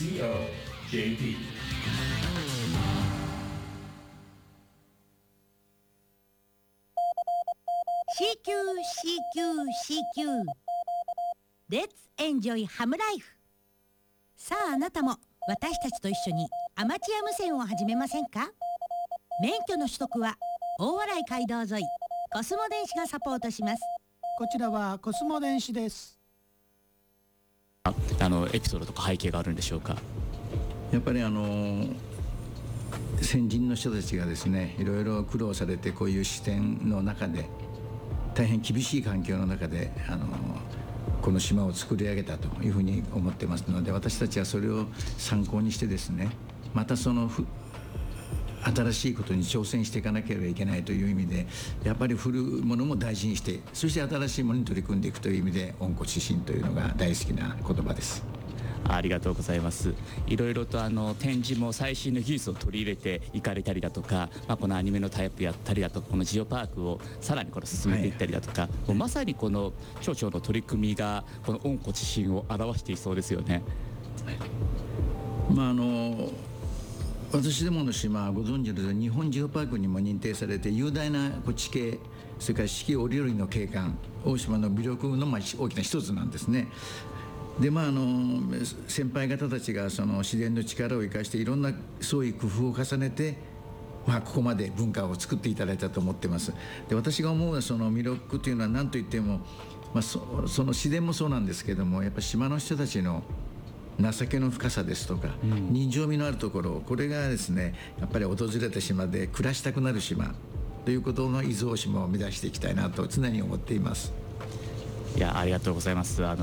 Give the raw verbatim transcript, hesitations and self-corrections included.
シーオージェーティーシーキュー シーキュー シーキュー Let's enjoy ハムライフ。さああなたも私たちと一緒にアマチュア無線を始めませんか？免許の取得は大洗街道沿いコスモ電子がサポートします。 こちらはコスモ電子です。 ああのエピソードとか背景があるんでしょうか？ やっぱりあの先人の人たちがですね、いろいろ苦労されてこういう視点の中で大変厳しい環境の中であのこの島を作り上げたというふうに思ってますので、私たちはそれを参考にしてですね、またそのふ新しいことに挑戦していかなければいけないという意味で、やっぱり古いものも大事にして、そして新しいものに取り組んでいくという意味で温故知新というのが大好きな言葉です。 ありがとうございます。いろいろとあの展示も最新の技術を取り入れていかれたりだとか、まあ、このアニメのタイプやったりだとか、このジオパークをさらにこの進めていったりだとか、はい、もうまさにこの町長の取り組みがこの温故知新を表していそうですよね。 はい、まああの私どもの島はご存知のとおり日本ジオパークにも認定されて、雄大な地形、それから四季折々の景観、大島の魅力のまあ大きな一つなんですね。でまあ、あの先輩方たちがその自然の力を生かしていろんな創意工夫を重ねて、まあ、ここまで文化を作っていただいたと思ってます。で私が思うのはその魅力というのは何といっても、まあ、そ, その自然もそうなんですけども、やっぱ島の人たちの情けの深さですとか、うん、人情味のあるところ、これがですねやっぱり訪れた島で暮らしたくなる島ということの伊豆大島を目指していきたいなと常に思っています。 いやありがとうございます。あの